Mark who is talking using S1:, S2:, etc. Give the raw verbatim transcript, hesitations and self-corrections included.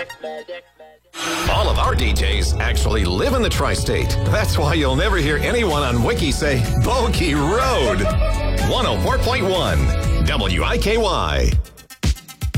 S1: All of our D Js actually live in the tri-state. That's why you'll never hear anyone on Wiki say Bogey Road. one oh four point one W I K Y.